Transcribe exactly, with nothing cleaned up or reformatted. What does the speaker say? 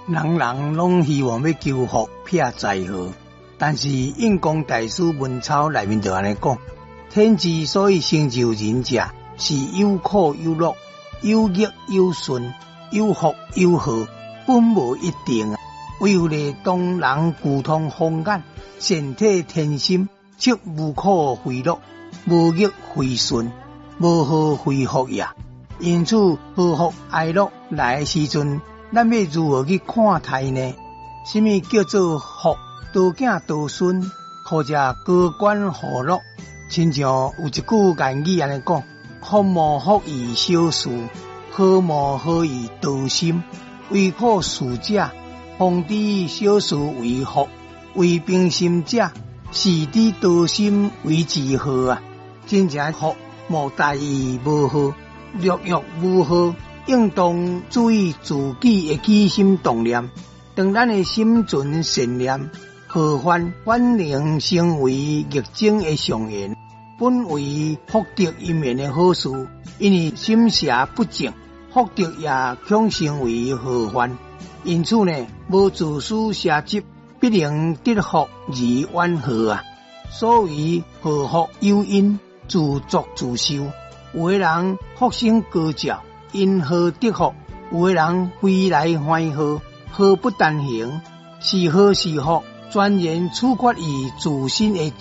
人人拢希望要求福撇灾祸，但是印光大师文钞内面就安尼讲：天之所以成就人者，是有苦有乐，有逆有顺，有福有祸，本无一定啊。唯有咧当人沟通风眼，善体天心，则无苦非乐，无逆非顺，无祸非福也。因此，祸福哀乐来的时阵，咱要如何去看待呢？什么叫做福？多囝多孙，或者高官厚禄，亲像有一句谚语安尼讲：福无福以小事，祸无祸以大心。为苦事者，方知小事为福；为平心者，是知大心为自祸啊！真正福无大义无祸，乐欲无祸，应当注意自己的起心动念。当咱的心存善念，祸患反能成为逆境的上缘，本为福德因缘的好事。因为心邪不净，福德也恐成为祸患。因此呢，无自私邪执，必能得福而远祸啊！所以祸福有因，自作自受。有的人福星高照，因祸得福；有的人飞来欢祸，祸不单行，是祸是福，全然取决于自身的